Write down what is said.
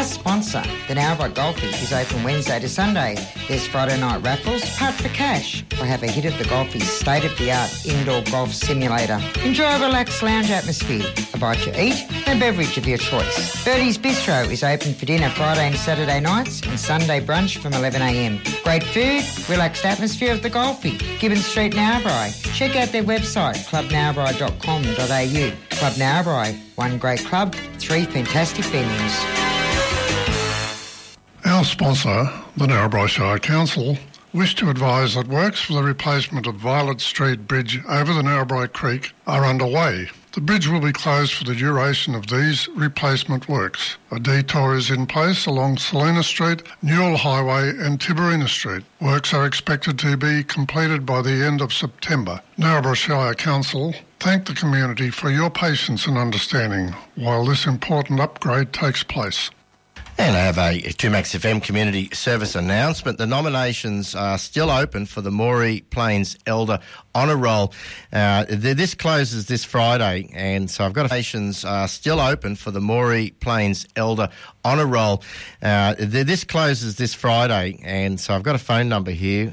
Our sponsor, the Narrabri Golfies, is open Wednesday to Sunday. There's Friday night raffles, putt for cash, or have a hit at the Golfies' state-of-the-art indoor golf simulator. Enjoy a relaxed lounge atmosphere, a bite to eat, and a beverage of your choice. Birdie's Bistro is open for dinner Friday and Saturday nights and Sunday brunch from 11am. Great food, relaxed atmosphere of the Golfie. Gibbons Street, Narrabri. Check out their website, clubnarrabri.com.au. Club Narrabri, one great club, three fantastic venues. Our sponsor, the Narrabri Shire Council, wish to advise that works for the replacement of Violet Street Bridge over the Narrabri Creek are underway. The bridge will be closed for the duration of these replacement works. A detour is in place along Salina Street, Newell Highway and Tiberina Street. Works are expected to be completed by the end of September. Narrabri Shire Council thank the community for your patience and understanding while this important upgrade takes place. And I have a 2Max FM community service announcement. The nominations are still open for the Moree Plains Elder Honour Roll. This closes this Friday, and so I've got nominations are still open for the Moree Plains Elder Honour Roll. This closes this Friday, and so I've got a phone number here.